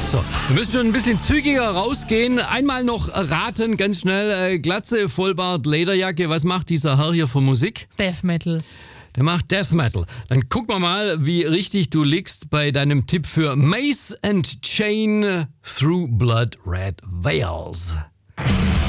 So, wir müssen schon ein bisschen zügiger rausgehen. Einmal noch raten, ganz schnell. Glatze, Vollbart, Lederjacke. Was macht dieser Herr hier für Musik? Death Metal. Der macht Death Metal. Dann gucken wir mal, wie richtig du liegst bei deinem Tipp für Mace and Chain Through Blood Red Veils.